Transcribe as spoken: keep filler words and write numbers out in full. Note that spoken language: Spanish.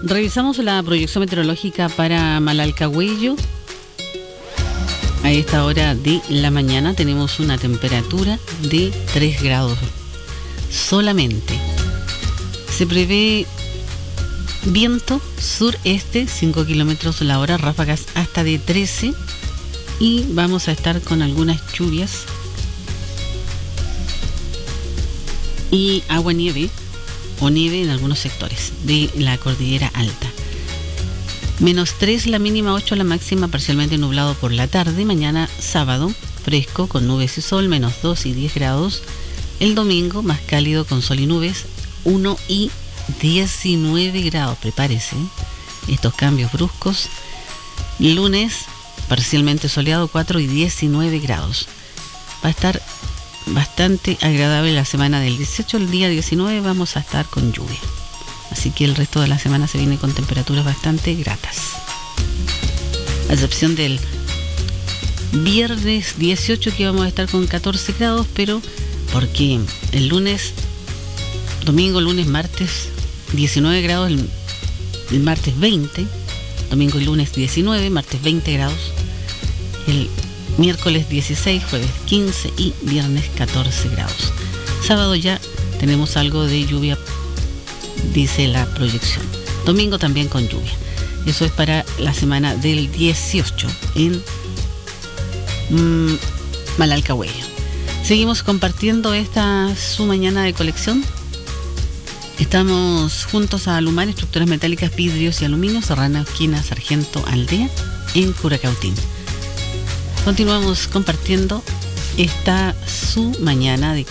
Revisamos la proyección meteorológica para Malalcahuello. A esta hora de la mañana tenemos una temperatura de tres grados solamente. Se prevé viento sureste, cinco kilómetros la hora, ráfagas hasta de trece, y vamos a estar con algunas lluvias y agua-nieve o nieve en algunos sectores de la cordillera alta. Menos tres la mínima, ocho la máxima, parcialmente nublado por la tarde. Mañana sábado, fresco con nubes y sol, menos dos y diez grados. El domingo, más cálido con sol y nubes, uno y diecinueve grados. Prepárese estos cambios bruscos. Lunes, parcialmente soleado, cuatro y diecinueve grados. Va a estar bastante agradable la semana del dieciocho. El día diecinueve vamos a estar con lluvia, así que el resto de la semana se viene con temperaturas bastante gratas, a excepción del viernes dieciocho, que vamos a estar con catorce grados, pero porque el lunes, domingo, lunes, martes diecinueve grados, el, el martes veinte, domingo y lunes diecinueve, martes veinte grados, el miércoles dieciséis, jueves quince y viernes catorce grados. Sábado ya tenemos algo de lluvia, dice la proyección. Domingo también con lluvia. Eso es para la semana del dieciocho en mmm, Malalcahuello. Seguimos compartiendo esta su mañana de colección. Estamos juntos a Alumar, estructuras metálicas, vidrios y aluminio, Serrano, esquina Sargento Aldea, en Curacautín. Continuamos compartiendo esta su mañana de